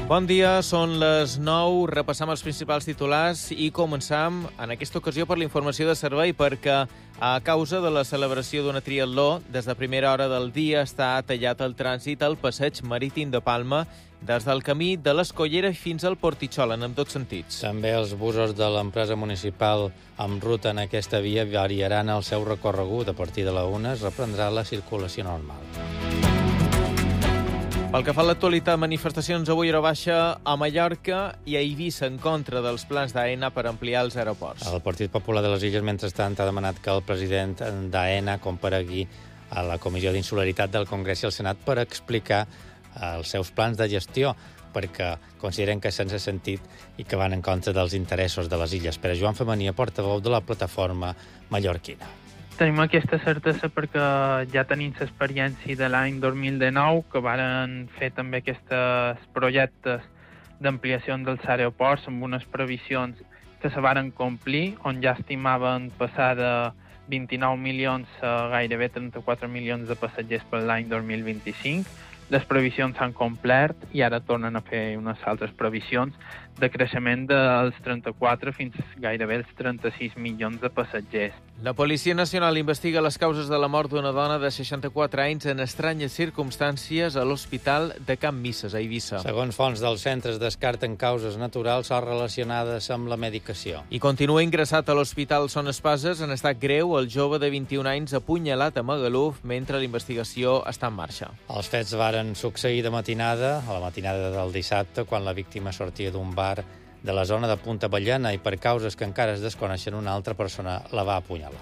Bon dia, són les 9, repassam els principals titulars i començam en aquesta ocasió per la informació de servei perquè a causa de la celebració d'una triatló, des de primera hora del dia està tallat el trànsit al passeig marítim de Palma des del camí de l'Escollera fins al Portitxol, en ambdós sentits. També els busos de l'empresa municipal amb ruta en aquesta via variaran el seu recorregut. A partir de la 1 es reprendrà la circulació normal. Pel que fa a l'actualitat, manifestacions avui a baixa a Mallorca i a Eivissa en contra dels plans d'AENA per ampliar els aeroports. El Partit Popular de les Illes, mentrestant, ha demanat que el president d'AENA comparegui a la Comissió d'Insularitat del Congrés i al Senat per explicar els seus plans de gestió, perquè consideren que és sense sentit i que van en contra dels interessos de les illes. Per a Joan Femenia, portaveu de la plataforma mallorquina. Tenim aquesta certesa perquè ja tenim l'experiència de l'any 2019, que varen fer també aquests projectes d'ampliació dels aeroports amb unes previsions que se varen complir, on ja estimaven passar de 29 milions a gairebé 34 milions de passatgers per l'any 2025. Les previsions s'han complert i ara tornen a fer unes altres previsions de creixement dels 34 fins gairebé els 36 milions de passatgers. La Policia Nacional investiga les causes de la mort d'una dona de 64 anys en estranyes circumstàncies a l'Hospital de Can Misses, a Eivissa. Segons fonts dels centres, descarten causes naturals o relacionades amb la medicació. I continua ingressat a l'Hospital Son Espases en estat greu el jove de 21 anys apunyalat a Magaluf mentre la investigació està en marxa. Els fets varen succeir de matinada, a la matinada del dissabte, quan la víctima sortia d'un bar de la zona de Punta Ballena i per causes que encara es desconeixen una altra persona la va apunyalar.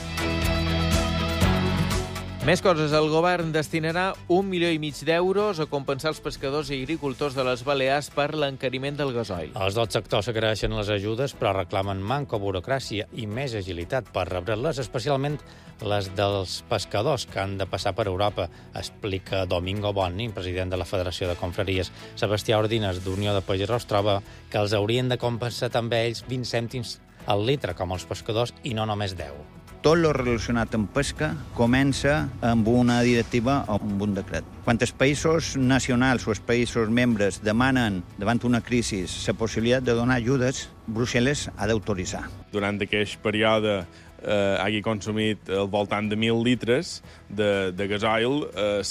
Més coses. El govern destinarà 1,5 milions d'euros a compensar els pescadors i agricultors de les Balears per l'encariment del gasoil. Els dos sectors agraeixen les ajudes, però reclamen manca burocràcia i més agilitat per rebre-les, especialment les dels pescadors que han de passar per Europa, explica Domingo Bonni, president de la Federació de Confraries. Sebastià Ordines, d'Unió de Pagesos, troba que els haurien de compensar també ells 20 cèntims al litre, com els pescadors, i no només 10. Tot el relacionat amb pesca comença amb una directiva o amb un decret. Quan els països nacionals o els països membres demanen, davant una crisi, la possibilitat de donar ajudes, Brussel·les ha d'autoritzar. Durant aquest període hagi consumit al voltant de 1.000 litres de gasoil,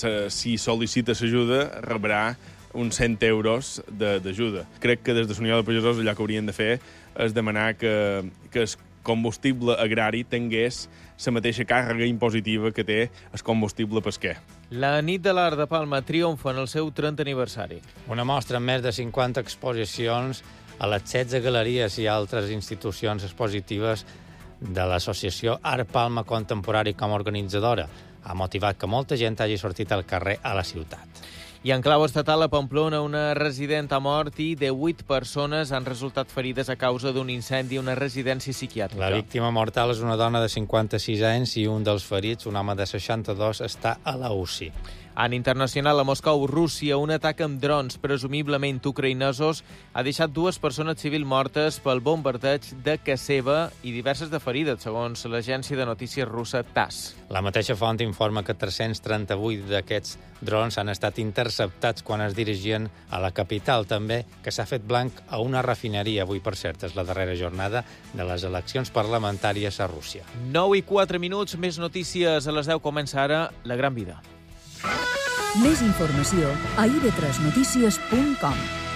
si sol·licita l'ajuda rebrà uns 100 euros d'ajuda. Crec que des de l'Unió de Pagesos allò que haurien de fer és demanar que el combustible agrari tingués la mateixa càrrega impositiva que té el combustible pesquer. La nit de l'Art de Palma triomfa en el seu 30 aniversari. Una mostra amb més de 50 exposicions a les 16 galeries i altres institucions expositives de l'associació Art Palma Contemporani com a organitzadora ha motivat que molta gent hagi sortit al carrer a la ciutat. I en clau estatal, a Pamplona, una resident ha mort i 18 persones han resultat ferides a causa d'un incendi a una residència psiquiàtrica. La víctima mortal és una dona de 56 anys i un dels ferits, un home de 62, està a la UCI. En internacional, a Moscou, Rússia, un atac amb drons, presumiblement ucraïnesos, ha deixat 2 persones civils mortes pel bombardeig de Kaseva i diverses de ferides, segons l'agència de notícies russa TASS. La mateixa font informa que 338 d'aquests drons han estat interceptats quan es dirigien a la capital. També que s'ha fet blanc a una refineria. Avui, per cert, és la darrera jornada de les eleccions parlamentàries a Rússia. 9:04, més notícies a les 10. Comença ara La Gran Vida. Més informació a ib3notícies.com.